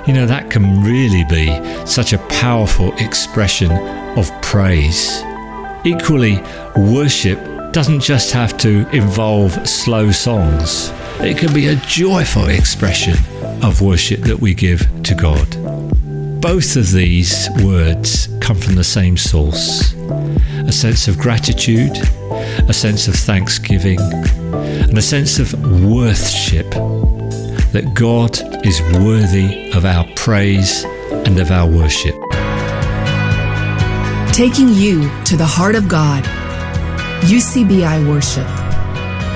You know, that can really be such a powerful expression of praise. Equally, worship doesn't just have to involve slow songs. It can be a joyful expression of worship that we give to God. Both of these words come from the same source. A sense of gratitude, a sense of thanksgiving, and a sense of worthship, that God is worthy of our praise and of our worship. Taking you to the heart of God. UCBI Worship.